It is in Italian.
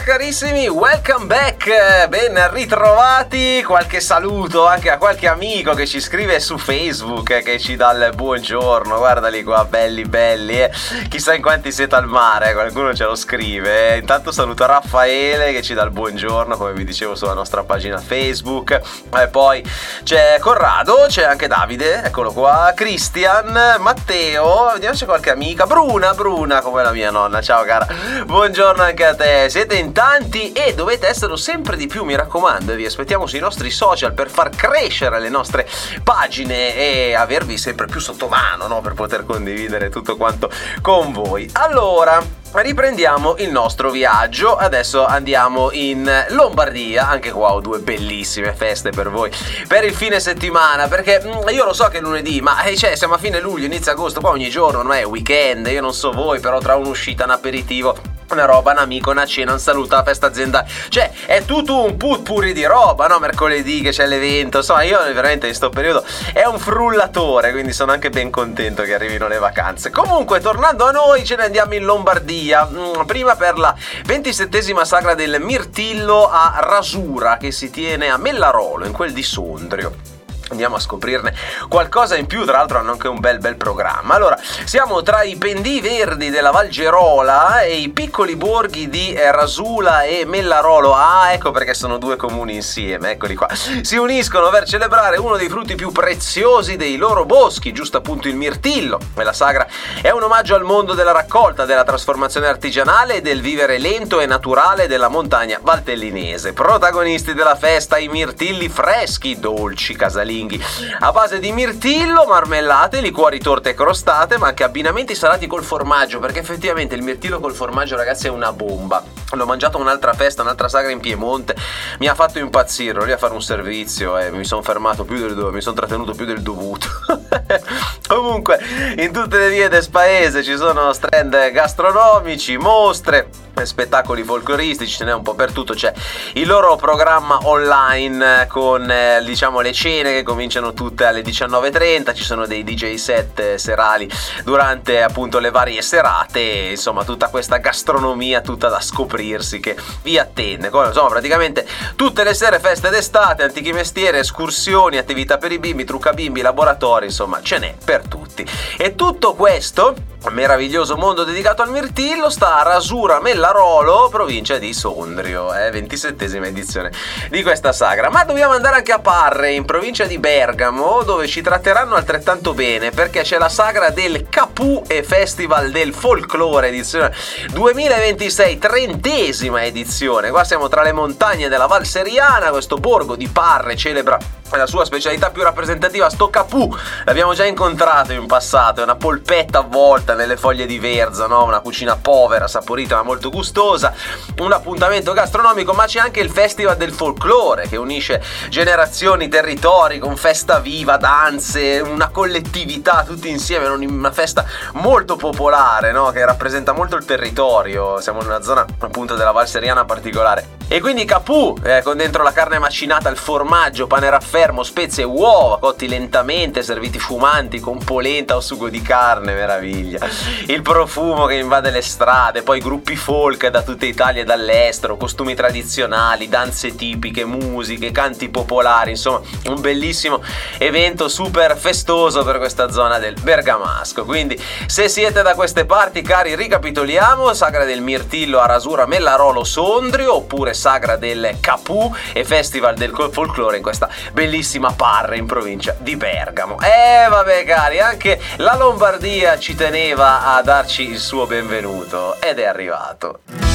carissimi, welcome back, ben ritrovati. Qualche saluto anche a qualche amico che ci scrive su Facebook, che ci dà il buongiorno. Guardali qua, belli, chissà in quanti siete al mare, qualcuno ce lo scrive. Intanto saluto Raffaele che ci dà il buongiorno, come vi dicevo, sulla nostra pagina Facebook. Poi c'è Corrado, c'è anche Davide, eccolo qua, Cristian, Matteo, vediamo se c'è qualche amica, Bruna come la mia nonna. Ciao cara, buongiorno anche a te. Siete in tanti e dovete esserlo sempre di più, mi raccomando, e vi aspettiamo sui nostri social per far crescere le nostre pagine e avervi sempre più sotto mano, no? Per poter condividere tutto quanto con voi. Allora, riprendiamo il nostro viaggio. Adesso andiamo in Lombardia. Anche qua ho due bellissime feste per voi per il fine settimana, perché io lo so che è lunedì, ma siamo a fine luglio, inizio agosto, qua ogni giorno non è weekend. Io non so voi, però tra un'uscita, un aperitivo, una roba, un amico, una cena, un saluto, una festa aziendale, è tutto un putpurri di roba, no? Mercoledì che c'è l'evento, insomma io veramente in sto periodo è un frullatore, quindi sono anche ben contento che arrivino le vacanze. Comunque, tornando a noi, ce ne andiamo in Lombardia, prima per la 27esima sagra del Mirtillo a Rasura, che si tiene a Mellarolo, in quel di Sondrio. Andiamo a scoprirne qualcosa in più, tra l'altro hanno anche un bel programma. Allora, siamo tra i pendii verdi della Valgerola e i piccoli borghi di Rasula e Mellarolo. Ah, ecco perché sono due comuni insieme, eccoli qua. Si uniscono per celebrare uno dei frutti più preziosi dei loro boschi, giusto appunto il mirtillo. E la sagra è un omaggio al mondo della raccolta, della trasformazione artigianale e del vivere lento e naturale della montagna valtellinese. Protagonisti della festa i mirtilli freschi, dolci, casalinghi, a base di mirtillo, marmellate, liquori, torte e crostate, ma anche abbinamenti salati col formaggio, perché effettivamente il mirtillo col formaggio, ragazzi, è una bomba. L'ho mangiato a un'altra festa, un'altra sagra in Piemonte, mi ha fatto impazzire. Ero lì a fare un servizio e mi sono fermato mi sono trattenuto più del dovuto. Comunque, in tutte le vie del paese ci sono stand gastronomici, mostre, spettacoli folcloristici, ce n'è un po' per tutto. C'è il loro programma online con le cene che cominciano tutte alle 19:30, ci sono dei DJ set serali durante appunto le varie serate, insomma tutta questa gastronomia tutta da scoprirsi che vi attende. Insomma, praticamente tutte le sere feste d'estate, antichi mestieri, escursioni, attività per i bimbi, trucca bimbi, laboratori, insomma ce n'è per tutti. E tutto questo meraviglioso mondo dedicato al mirtillo sta a Rasura Mellarolo, provincia di Sondrio, 27esima edizione di questa sagra. Ma dobbiamo andare anche a Parre, in provincia di Bergamo, dove ci tratteranno altrettanto bene, perché c'è la sagra del Capù e Festival del Folklore edizione 2026, 30esima edizione. Qua siamo tra le montagne della Val Seriana. Questo borgo di Parre celebra la sua specialità più rappresentativa, sto Capù. L'abbiamo già incontrato in passato, è una polpetta avvolta nelle foglie di verza, no? Una cucina povera, saporita ma molto gustosa, un appuntamento gastronomico. Ma c'è anche il Festival del Folklore, che unisce generazioni, territori, con festa viva, danze, una collettività tutti insieme, una festa molto popolare, no? Che rappresenta molto il territorio. Siamo in una zona appunto della Val Seriana particolare. E quindi Capù, con dentro la carne macinata, il formaggio, pane raffermo, spezie e uova cotti lentamente, serviti fumanti con polenta o sugo di carne, meraviglia. Il profumo che invade le strade, poi gruppi folk da tutta Italia e dall'estero, costumi tradizionali, danze tipiche, musiche, canti popolari, insomma un bellissimo evento super festoso per questa zona del Bergamasco. Quindi se siete da queste parti, cari, ricapitoliamo: sagra del mirtillo a Rasura Mellarolo Sondrio, oppure sagra del Capù e Festival del Folklore in questa bellissima Parre in provincia di Bergamo. Vabbè cari, anche la Lombardia ci teneva a darci il suo benvenuto ed è arrivato.